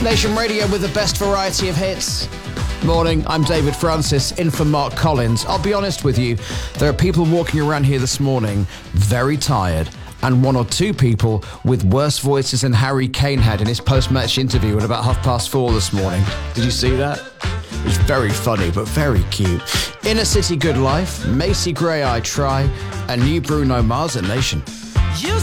Nation Radio with the best variety of hits. Morning, I'm David Francis, in for Mark Collins. I'll be honest with you, there are people walking around here this morning very tired, and one or two people with worse voices than Harry Kane had in his post-match interview at about 4:30 this morning. Did you see that? It was very funny, but very cute. Inner City Good Life, Macy Gray I Try, and new Bruno Mars at Nation.